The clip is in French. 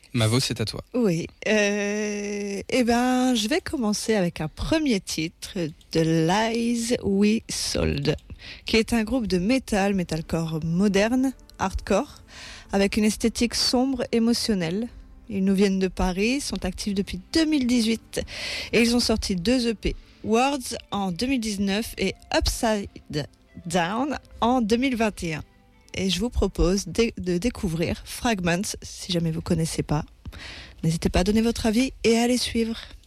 Mavo, c'est à toi. Oui. Je vais commencer avec un premier titre de Lies We Sold, qui est un groupe de metalcore moderne, hardcore, avec une esthétique sombre, émotionnelle. Ils nous viennent de Paris, sont actifs depuis 2018 et ils ont sorti 2 EP, Words en 2019 et Upside Down en 2021. Et je vous propose de découvrir Fragments, si jamais vous ne connaissez pas. N'hésitez pas à donner votre avis et à les suivre.